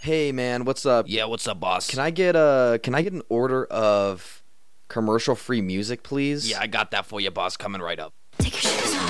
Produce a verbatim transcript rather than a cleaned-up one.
Hey man, what's up? Yeah, what's up, boss? Can I get a can I get an order of commercial free music, please? Yeah, I got that for you, boss. Coming right up. Take your shoes off.